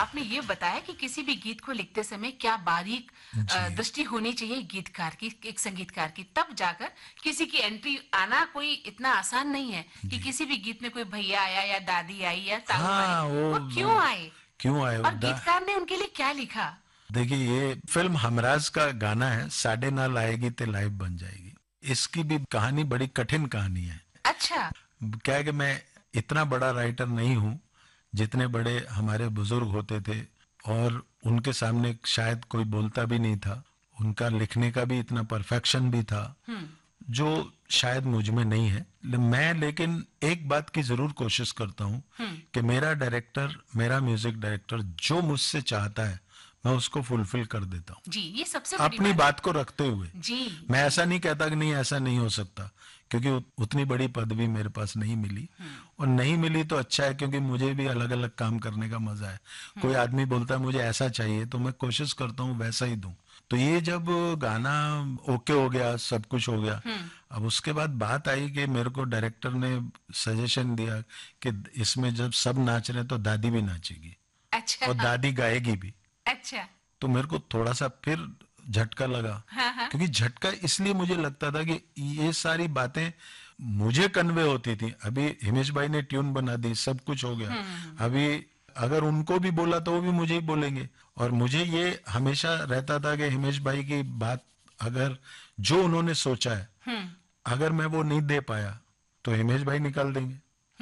आपने ये बताया कि किसी भी गीत को लिखते समय क्या बारीक जी। दृष्टि होनी चाहिए गीतकार की, एक संगीतकार की, तब जाकर किसी की एंट्री आना कोई इतना आसान नहीं है कि जी। किसी भी गीत में कोई भैया आया या दादी आई या ताऊ आए, हाँ, वो क्यों आए क्यों आए और गीतकार ने उनके लिए क्या लिखा? देखिए, ये फिल्म हमराज का गाना है, साढ़े नाल आएगी ते लाइव बन जाएगी। इसकी भी कहानी बड़ी कठिन कहानी है। अच्छा। क्या है कि मैं इतना बड़ा राइटर नहीं हूँ जितने बड़े हमारे बुजुर्ग होते थे, और उनके सामने शायद कोई बोलता भी नहीं था। उनका लिखने का भी इतना परफेक्शन भी था जो शायद मुझ में नहीं है। मैं लेकिन एक बात की जरूर कोशिश करता हूँ कि मेरा डायरेक्टर, मेरा म्यूजिक डायरेक्टर जो मुझसे चाहता है मैं उसको फुलफिल कर देता हूँ, जी, ये सबसे बड़ी अपनी बात बात को रखते हुए। जी। मैं ऐसा नहीं कहता कि नहीं ऐसा नहीं हो सकता, क्योंकि उतनी बड़ी पदवी मेरे पास नहीं मिली, और नहीं मिली तो अच्छा है, क्योंकि मुझे भी अलग अलग काम करने का मजा है। कोई आदमी बोलता है मुझे ऐसा चाहिए तो मैं कोशिश करता हूँ वैसा ही दूं। तो ये जब गाना ओके हो गया, सब कुछ हो गया, अब उसके बाद बात आई कि मेरे को डायरेक्टर ने सजेशन दिया कि इसमें जब सब नाच रहे हैं तो दादी भी नाचेगी अच्छा। और दादी गाएगी भी। अच्छा। तो मेरे को थोड़ा सा फिर झटका लगा, क्योंकि झटका इसलिए मुझे लगता था कि ये सारी बातें मुझे कन्वे होती थी। अभी हिमेश भाई ने ट्यून बना दी, सब कुछ हो गया, अभी अगर उनको भी बोला तो वो भी मुझे ही बोलेंगे। और मुझे ये हमेशा रहता था कि हिमेश भाई की बात, अगर जो उन्होंने सोचा है अगर मैं वो नहीं दे पाया तो हिमेश भाई निकाल देंगे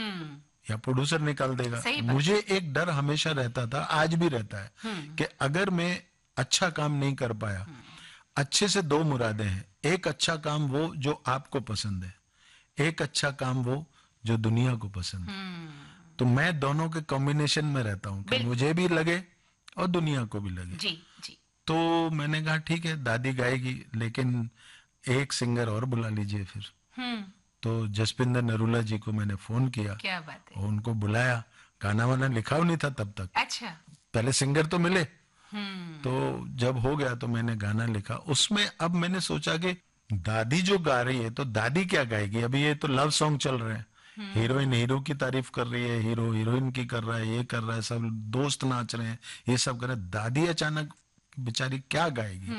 या प्रोड्यूसर निकाल देगा। सही बात। मुझे एक डर हमेशा रहता था, आज भी रहता है, कि अगर मैं अच्छा काम नहीं कर पाया। अच्छे से दो मुरादें हैं, एक अच्छा काम वो जो आपको पसंद है, एक अच्छा काम वो जो दुनिया को पसंद है। तो मैं दोनों के कॉम्बिनेशन में रहता हूँ कि मुझे भी लगे और दुनिया को भी लगे। जी जी। तो मैंने कहा ठीक है, दादी गाएगी, लेकिन एक सिंगर और बुला लीजिए फिर। तो जसपिंदर नरूला जी को मैंने फोन किया, क्या बात है। और उनको बुलाया। गाना वाना लिखा नहीं था तब तक, अच्छा। पहले सिंगर तो मिले। तो जब हो गया तो मैंने गाना लिखा। उसमें अब मैंने सोचा कि दादी जो गा रही है तो दादी क्या गाएगी। अभी ये तो लव सॉन्ग चल रहे हैं, हीरोइन हीरो की तारीफ कर रही है, हीरो हीरोइन की कर रहा है, ये कर रहा है, सब दोस्त नाच रहे हैं, ये सब कर रहे हैं। दादी अचानक बेचारी क्या गाएगी।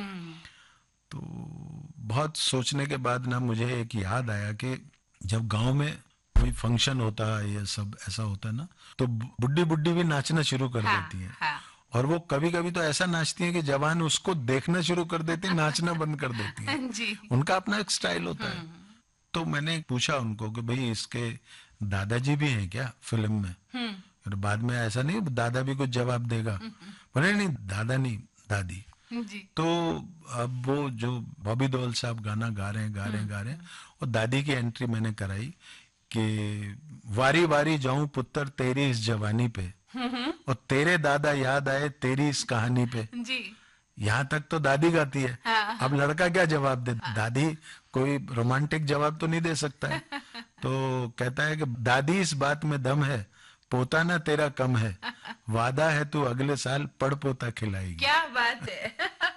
तो बहुत सोचने के बाद ना मुझे एक याद आया कि जब गांव में कोई फंक्शन होता है, ये सब ऐसा होता है ना, तो बुड्ढी बुड्ढी भी नाचना शुरू कर देती है। और वो कभी कभी तो ऐसा नाचती है कि जवान उसको देखना शुरू कर देती है, नाचना बंद कर देती है। जी। उनका अपना एक स्टाइल होता है। तो मैंने पूछा उनको कि भाई इसके दादाजी भी हैं क्या फिल्म में। और बाद में ऐसा नहीं दादा भी कुछ जवाब देगा, बोले नहीं दादा नहीं, दादी। जी। तो अब वो जो बॉबी देओल साहब गाना गा रहे हैं, और दादी की एंट्री मैंने कराई कि वारी वारी जाऊं पुत्र तेरी इस जवानी पे, और तेरे दादा याद आए तेरी इस कहानी पे। जी। यहाँ तक तो दादी गाती है। अब लड़का क्या जवाब दे। दादी कोई रोमांटिक जवाब तो नहीं दे सकता है। तो कहता है कि दादी इस बात में दम है, पोता ना तेरा कम है, वादा है तू अगले साल पड़ पोता खिलाएगी। क्या बात है।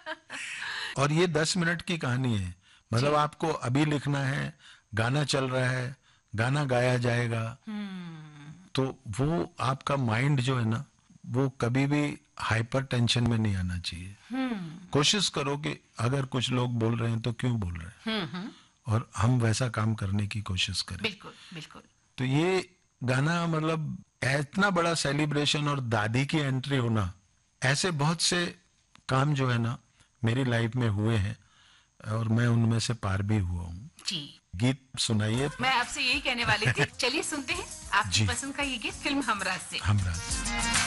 और ये 10 मिनट की कहानी है, मतलब आपको अभी लिखना है, गाना चल रहा है, गाना गाया जाएगा। तो वो आपका माइंड जो है ना, वो कभी भी हाइपर टेंशन में नहीं आना चाहिए। कोशिश करो कि अगर कुछ लोग बोल रहे हैं तो क्यों बोल रहे हैं, और हम वैसा काम करने की कोशिश करें। बिल्कुल बिल्कुल। तो ये गाना मतलब इतना बड़ा सेलिब्रेशन, और दादी की एंट्री होना, ऐसे बहुत से काम जो है ना मेरी लाइफ में हुए हैं, और मैं उनमें से पार भी हुआ हूँ। जी। गीत सुनाइए। मैं आपसे यही कहने वाली थी, चलिए सुनते हैं आपकी जी। पसंद का ये गीत फिल्म हमराज से। हमराज।